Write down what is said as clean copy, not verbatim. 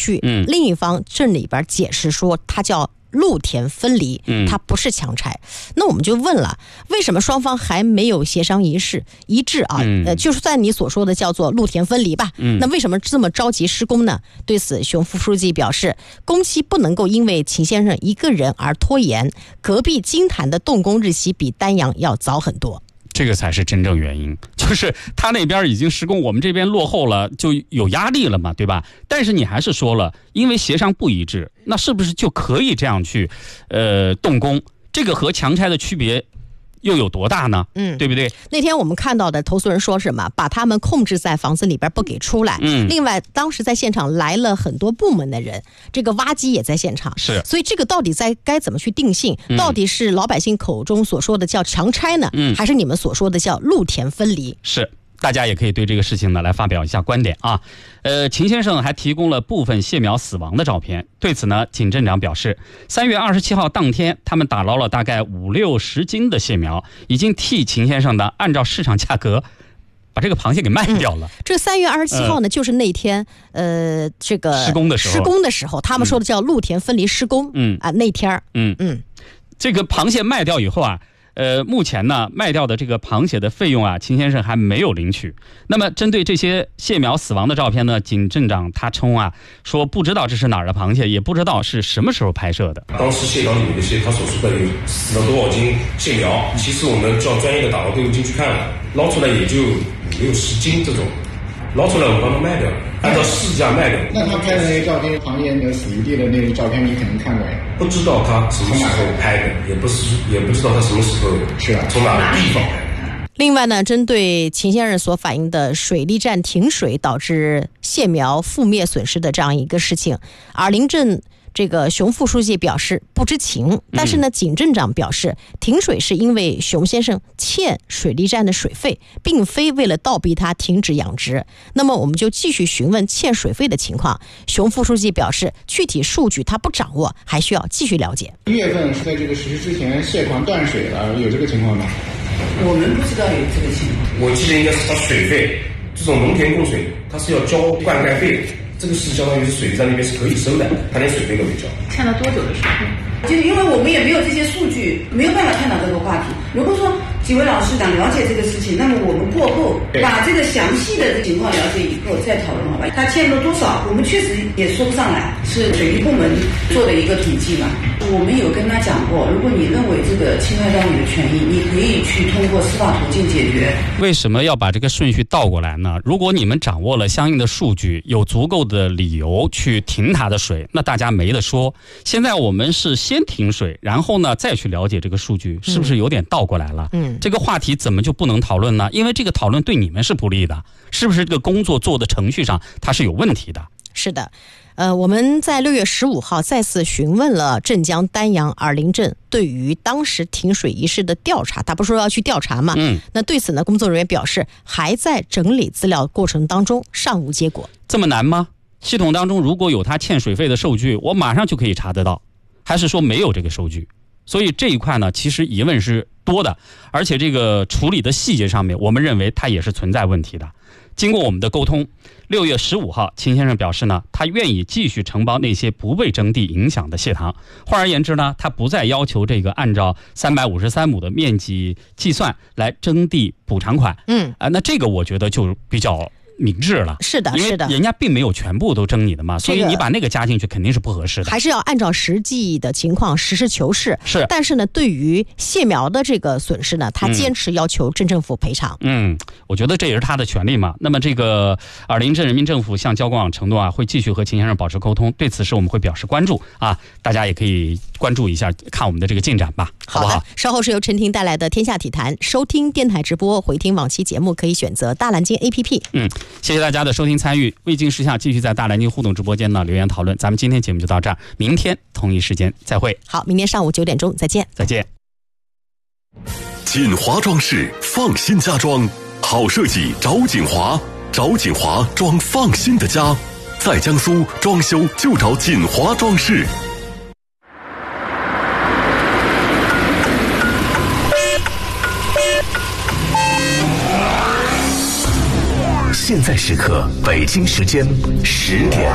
去，另一方这里边解释说它叫陆田分离，它不是强拆。那我们就问了，为什么双方还没有协商一致啊？就算你所说的叫做陆田分离吧，那为什么这么着急施工呢？对此，熊副书记表示，工期不能够因为秦先生一个人而拖延，隔壁金坛的动工日期比丹阳要早很多。 这个才是真正原因，就是他那边已经施工，我们这边落后了，就有压力了嘛，对吧？但是你还是说了，因为协商不一致，那是不是就可以这样去动工？这个和强拆的区别又有多大呢？对不对？ 那天我们看到的投诉人说什么，把他们控制在房子里边不给出来。另外当时在现场来了很多部门的人，这个挖机也在现场， 是。 所以这个到底该怎么去定性？到底是老百姓口中所说的叫强拆呢，还是你们所说的叫陆田分离？ 是。大家也可以对这个事情呢来发表一下观点啊。秦先生还提供了部分蟹苗死亡的照片。对此呢，靳镇长表示，3月27号当天，他们打捞了大概50-60斤的蟹苗，已经替秦先生呢按照市场价格把这个螃蟹给卖掉了。 这3月27号呢，就是那天这个施工的时候，他们说的叫陆田分离施工。那天这个螃蟹卖掉以后啊。目前呢，卖掉的这个螃蟹的费用啊，秦先生还没有领取。那么，针对这些蟹苗死亡的照片呢，靳镇长他称啊，说不知道这是哪儿的螃蟹，也不知道是什么时候拍摄的。 当时蟹缸里面的蟹，他所说的有死了多少斤蟹苗，其实我们叫专业的打捞队伍进去看了，捞出来也就5-10斤这种。捞出来我们帮他卖掉，按照市价卖掉。 那他拍的那些照片，螃蟹的死于地的那个照片，你可能看过呀？ 不知道他什么时候拍的，也不知道他什么时候从哪个地方拍的。 另外呢，针对秦先生所反映的水利站停水导致蟹苗覆灭损失的这样一个事情，耳陵镇这个熊副书记表示不知情，但是呢，靳镇长表示停水是因为熊先生欠水利站的水费，并非为了倒逼他停止养殖。那么我们就继续询问欠水费的情况。熊副书记表示，具体数据他不掌握，还需要继续了解。 1月份是在这个实施之前，蟹塘断水了，有这个情况吗？ 我们不知道有这个情况。 我记得应该是他水费，这种农田供水，他是要交灌溉费的。这个是相当于是水利站那边是可以收的，他连水费都没交。 欠了多久的水费？就是因为我们也没有这些数据，没有办法探讨这个话题。如果说几位老师长了解这个事情，那么我们过后把这个详细的情况了解以后再讨论好吧？他欠了多少，我们确实也说不上来，是水利部门做的一个统计嘛。我们有跟他讲过，如果你认为这个侵害到你的权益，你可以去通过司法途径解决。 为什么要把这个顺序倒过来呢？如果你们掌握了相应的数据，有足够的理由去停它的水，那大家没得说。现在我们是先停水，然后呢再去了解这个数据，是不是有点倒过来了？这个话题怎么就不能讨论呢？因为这个讨论对你们是不利的，是不是这个工作做的程序上它是有问题的？ 是的。我们在6月15号再次询问了镇江、丹阳、耳陵镇对于当时停水一事的调查，他不是说要去调查吗？那对此呢，工作人员表示还在整理资料过程当中，尚无结果。 这么难吗？系统当中如果有他欠水费的收据，我马上就可以查得到，还是说没有这个收据？所以这一块呢，其实疑问是多的，而且这个处理的细节上面，我们认为它也是存在问题的。经过我们的沟通，6月15号，秦先生表示呢，他愿意继续承包那些不被征地影响的蟹塘。换而言之呢，他不再要求这个按照353亩的面积计算来征地补偿款。那这个我觉得就比较明智了。 是的， 因为人家并没有全部都征你的嘛，所以你把那个加进去肯定是不合适的。 还是要按照实际的情况实事求是。 是， 但是呢，对于蟹苗的这个损失呢，他坚持要求镇政府赔偿。 我觉得这也是他的权利嘛。那么这个耳陵镇人民政府向交广网承诺啊，会继续和秦先生保持沟通，对此事我们会表示关注啊，大家也可以关注一下，看我们的这个进展吧，好不好？ 稍后是由陈婷带来的《天下体坛》，收听电台直播、回听往期节目可以选择大蓝鲸 APP。 谢谢大家的收听参与，未经时下继续在大蓝鲸互动直播间呢留言讨论。咱们今天节目就到这儿，明天同一时间再会。 好，明天上午9点钟再见。 再见。 锦华装饰放心家装，好设计找锦华，找锦华装放心的家，在江苏装修就找锦华装饰。现在时刻，北京时间10点。